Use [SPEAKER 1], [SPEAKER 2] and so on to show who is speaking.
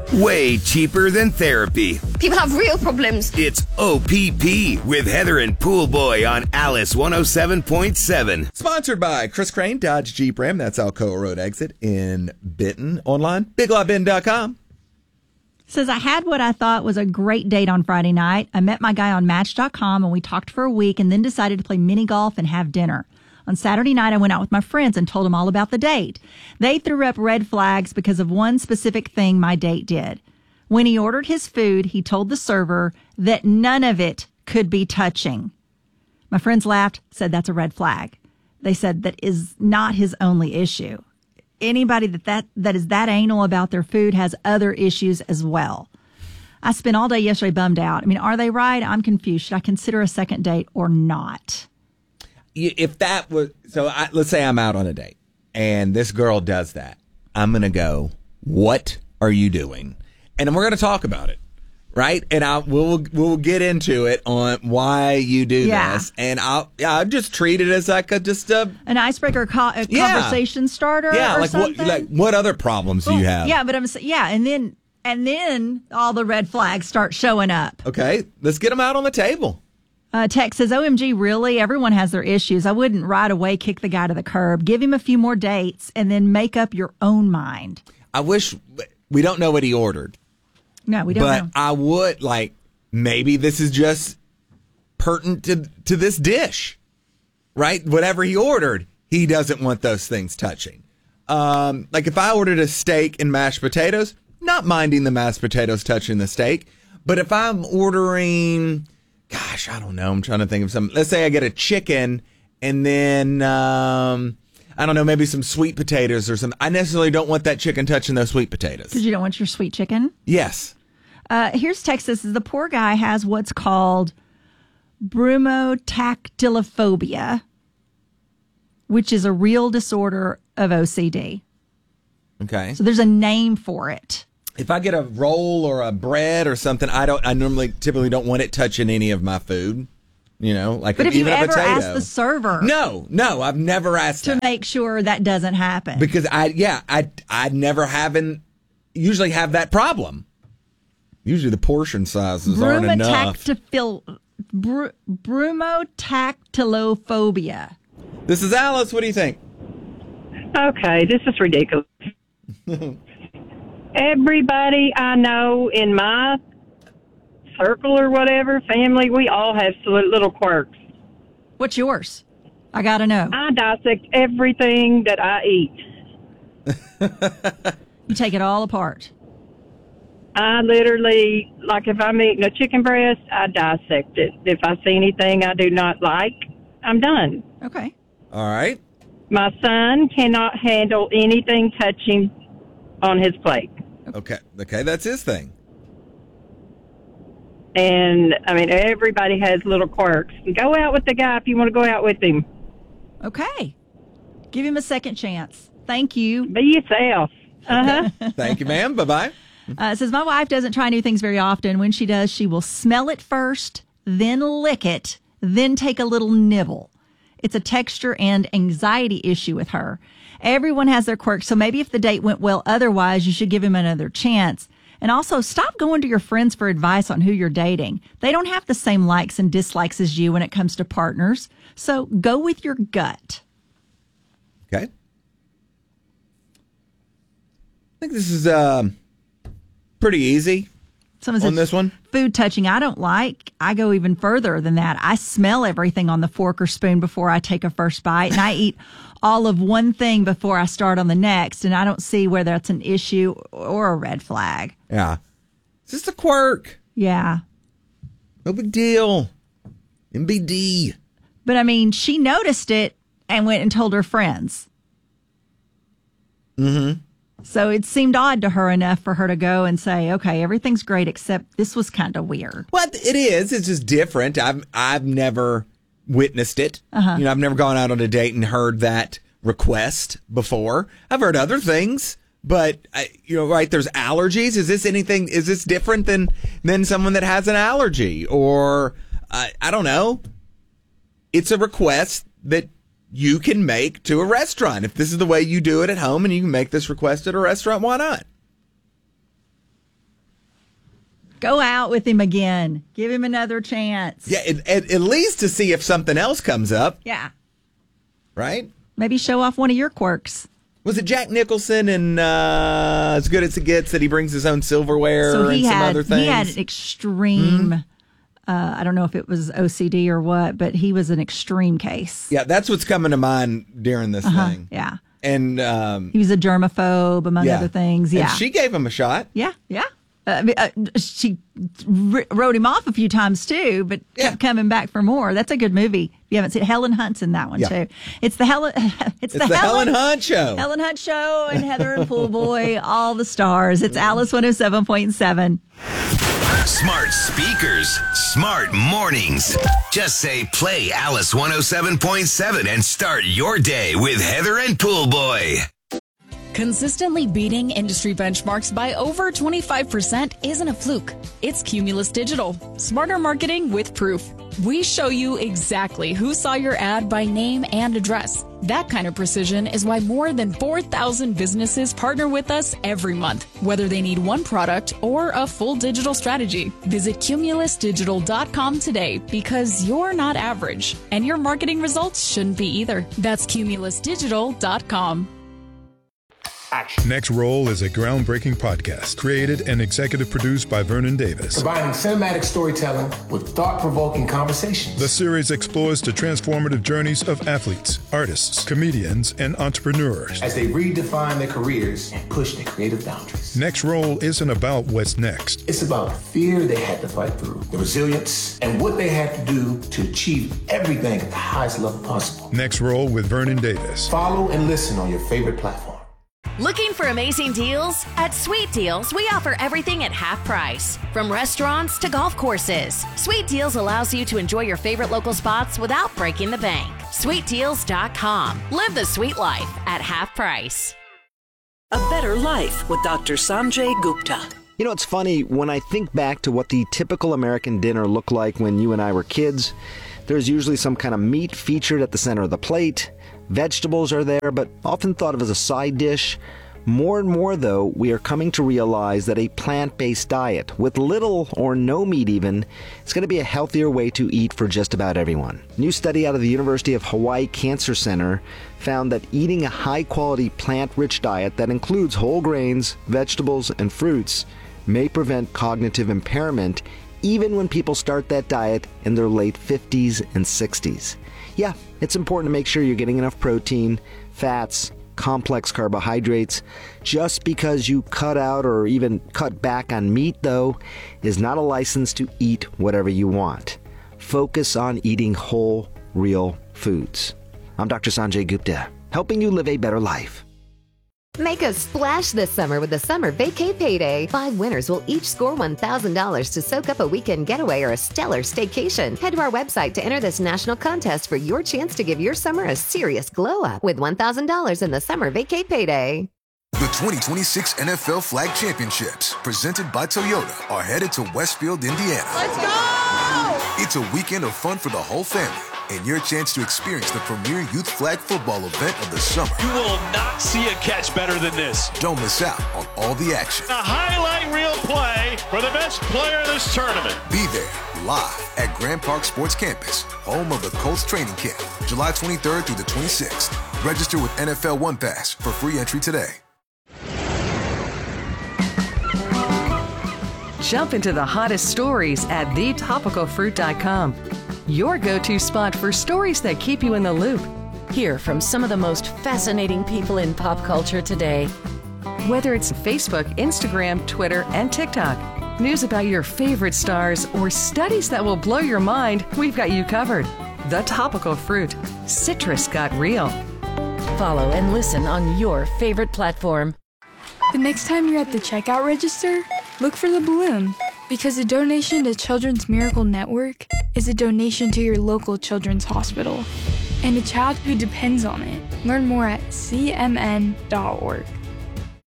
[SPEAKER 1] Way cheaper than therapy.
[SPEAKER 2] People have real problems.
[SPEAKER 1] It's OPP with Heather and Poolboy on Alice 107.7.
[SPEAKER 3] Sponsored by Chris Crane, Dodge Jeep Ram. That's Alcoa Road exit in Benton. Online, BigLotBenton.com.
[SPEAKER 4] Says, I had what I thought was a great date on Friday night. I met my guy on Match.com and we talked for a week and then decided to play mini golf and have dinner. On Saturday night, I went out with my friends and told them all about the date. They threw up red flags because of one specific thing my date did. When he ordered his food, he told the server that none of it could be touching. My friends laughed, said that's a red flag. They said that is not his only issue. Anybody that is that anal about their food has other issues as well. I spent all day yesterday bummed out. I mean, are they right? I'm confused. Should I consider a second date or not?
[SPEAKER 3] If that was, let's say I'm out on a date and this girl does that. I'm going to go, what are you doing? And we're going to talk about it. Right? And we'll get into it on why you do this. And I'll just treat it as like an
[SPEAKER 4] icebreaker, conversation starter.
[SPEAKER 3] Yeah,
[SPEAKER 4] or
[SPEAKER 3] like
[SPEAKER 4] something.
[SPEAKER 3] what other problems do you have?
[SPEAKER 4] Yeah, but and then all the red flags start showing up.
[SPEAKER 3] Okay, let's get them out on the table.
[SPEAKER 4] Tex says, OMG, really? Everyone has their issues. I wouldn't right away kick the guy to the curb. Give him a few more dates and then make up your own mind.
[SPEAKER 3] I wish we don't know what he ordered.
[SPEAKER 4] No, we don't know.
[SPEAKER 3] But I would, maybe this is just pertinent to this dish, right? Whatever he ordered, he doesn't want those things touching. Like if I ordered a steak and mashed potatoes, not minding the mashed potatoes touching the steak. But if I'm ordering, gosh, I don't know. I'm trying to think of something. Let's say I get a chicken and then, I don't know, maybe some sweet potatoes or something. I necessarily don't want that chicken touching those sweet potatoes.
[SPEAKER 4] Because you don't want your sweet chicken?
[SPEAKER 3] Yes.
[SPEAKER 4] Here's Texas. The poor guy has what's called brumotactilophobia, which is a real disorder of OCD.
[SPEAKER 3] Okay.
[SPEAKER 4] So there's a name for it.
[SPEAKER 3] If I get a roll or a bread or something, I typically don't want it touching any of my food. You know, like
[SPEAKER 4] but if you
[SPEAKER 3] even
[SPEAKER 4] ever
[SPEAKER 3] a potato.
[SPEAKER 4] ask the server,
[SPEAKER 3] no, I've never asked
[SPEAKER 4] to make sure that doesn't happen
[SPEAKER 3] because I never usually have that problem. Usually the portion sizes aren't enough.
[SPEAKER 4] Brumotactilophobia.
[SPEAKER 3] This is Alice. What do you think?
[SPEAKER 5] Okay, this is ridiculous. Everybody I know in my circle or whatever, family, we all have little quirks.
[SPEAKER 4] What's yours? I gotta know.
[SPEAKER 5] I dissect everything that I eat.
[SPEAKER 4] You take it all apart.
[SPEAKER 5] I literally, like if I'm eating a chicken breast, I dissect it. If I see anything I do not like, I'm done.
[SPEAKER 4] Okay.
[SPEAKER 3] All right.
[SPEAKER 5] My son cannot handle anything touching on his plate.
[SPEAKER 3] Okay, that's his thing.
[SPEAKER 5] And, I mean, everybody has little quirks. Go out with the guy if you want to go out with him.
[SPEAKER 4] Okay. Give him a second chance. Thank you.
[SPEAKER 5] Be yourself. Uh-huh.
[SPEAKER 3] Okay. Thank you, ma'am. Bye-bye.
[SPEAKER 4] It says, my wife doesn't try new things very often. When she does, she will smell it first, then lick it, then take a little nibble. It's a texture and anxiety issue with her. Everyone has their quirks, so maybe if the date went well otherwise, you should give him another chance. And also, stop going to your friends for advice on who you're dating. They don't have the same likes and dislikes as you when it comes to partners. So go with your gut.
[SPEAKER 3] Okay. I think this is pretty easy on this one.
[SPEAKER 4] Food touching I don't like. I go even further than that. I smell everything on the fork or spoon before I take a first bite, and I eat all of one thing before I start on the next, and I don't see where that's an issue or a red flag.
[SPEAKER 3] Yeah. It's just a quirk.
[SPEAKER 4] Yeah.
[SPEAKER 3] No big deal. MBD.
[SPEAKER 4] But, I mean, she noticed it and went and told her friends.
[SPEAKER 3] Mm-hmm.
[SPEAKER 4] So it seemed odd to her enough for her to go and say, okay, everything's great except this was kind of weird.
[SPEAKER 3] Well, it is. It's just different. I've never witnessed it.
[SPEAKER 4] Uh-huh.
[SPEAKER 3] You know, I've never gone out on a date and heard that request before. I've heard other things, but right, there's allergies. Is this different than someone that has an allergy? Or I don't know. It's a request that you can make to a restaurant. If this is the way you do it at home and you can make this request at a restaurant, why not?
[SPEAKER 4] Go out with him again. Give him another chance.
[SPEAKER 3] Yeah, at least to see if something else comes up.
[SPEAKER 4] Yeah.
[SPEAKER 3] Right?
[SPEAKER 4] Maybe show off one of your quirks.
[SPEAKER 3] Was it Jack Nicholson in As Good as It Gets that he brings his own silverware and some other things?
[SPEAKER 4] He had an extreme, I don't know if it was OCD or what, but he was an extreme case.
[SPEAKER 3] Yeah, that's what's coming to mind during this thing.
[SPEAKER 4] Yeah.
[SPEAKER 3] And
[SPEAKER 4] he was a germaphobe, among other things. Yeah.
[SPEAKER 3] And she gave him a shot.
[SPEAKER 4] Yeah. She wrote him off a few times too, but kept coming back for more. That's a good movie. If you haven't seen it, Helen Hunt's in that one too. It's the Helen
[SPEAKER 3] Hunt Show.
[SPEAKER 4] Helen Hunt Show and Heather and Pool Boy, all the stars. It's Alice 107.7.
[SPEAKER 1] Smart speakers, smart mornings. Just say play Alice 107.7 and start your day with Heather and Pool Boy.
[SPEAKER 2] Consistently beating industry benchmarks by over 25% isn't a fluke. It's Cumulus Digital. Smarter marketing with proof. We show you exactly who saw your ad by name and address. That kind of precision is why more than 4,000 businesses partner with us every month, whether they need one product or a full digital strategy. Visit cumulusdigital.com today because you're not average, and your marketing results shouldn't be either. That's cumulusdigital.com.
[SPEAKER 6] Action. Next Roll is a groundbreaking podcast created and executive produced by Vernon Davis.
[SPEAKER 7] Combining cinematic storytelling with thought-provoking conversations.
[SPEAKER 6] The series explores the transformative journeys of athletes, artists, comedians, and entrepreneurs
[SPEAKER 7] as they redefine their careers and push their creative boundaries.
[SPEAKER 6] Next Roll isn't about what's next.
[SPEAKER 7] It's about the fear they had to fight through, the resilience, and what they had to do to achieve everything at the highest level possible.
[SPEAKER 6] Next Roll with Vernon Davis.
[SPEAKER 7] Follow and listen on your favorite platform.
[SPEAKER 8] Looking for amazing deals? At Sweet Deals, we offer everything at half price. From restaurants to golf courses, Sweet Deals allows you to enjoy your favorite local spots without breaking the bank. SweetDeals.com. Live the sweet life at half price.
[SPEAKER 9] A Better Life with Dr. Sanjay Gupta.
[SPEAKER 10] You know, it's funny, when I think back to what the typical American dinner looked like when you and I were kids, there's usually some kind of meat featured at the center of the plate. Vegetables are there, but often thought of as a side dish. More and more, though, we are coming to realize that a plant-based diet, with little or no meat even, is going to be a healthier way to eat for just about everyone. A new study out of the University of Hawaii Cancer Center found that eating a high-quality plant-rich diet that includes whole grains, vegetables, and fruits may prevent cognitive impairment even when people start that diet in their late 50s and 60s. Yeah, it's important to make sure you're getting enough protein, fats, complex carbohydrates. Just because you cut out or even cut back on meat, though, is not a license to eat whatever you want. Focus on eating whole, real foods. I'm Dr. Sanjay Gupta, helping you live a better life.
[SPEAKER 11] Make a splash this summer with the Summer Vacay Payday. 5 winners will each score $1,000 to soak up a weekend getaway or a stellar staycation. Head to our website to enter this national contest for your chance to give your summer a serious glow up with $1,000 in the Summer Vacay Payday.
[SPEAKER 12] The 2026 NFL Flag Championships, presented by Toyota, are headed to Westfield, Indiana.
[SPEAKER 13] Let's go!
[SPEAKER 12] It's a weekend of fun for the whole family and your chance to experience the premier youth flag football event of the summer.
[SPEAKER 13] You will not see a catch better than this.
[SPEAKER 12] Don't miss out on all the action.
[SPEAKER 13] A highlight reel play for the best player of this tournament.
[SPEAKER 12] Be there live at Grand Park Sports Campus, home of the Colts training camp, July 23rd through the 26th. Register with NFL One Pass for free entry today.
[SPEAKER 14] Jump into the hottest stories at thetopicalfruit.com. Your go-to spot for stories that keep you in the loop.
[SPEAKER 15] Hear from some of the most fascinating people in pop culture today.
[SPEAKER 14] Whether it's Facebook, Instagram, Twitter, and TikTok, news about your favorite stars, or studies that will blow your mind, we've got you covered. The Topical Fruit. Citrus got real.
[SPEAKER 15] Follow and listen on your favorite platform.
[SPEAKER 16] The next time you're at the checkout register, look for the balloon, because a donation to Children's Miracle Network is a donation to your local children's hospital and a child who depends on it. Learn more at cmn.org.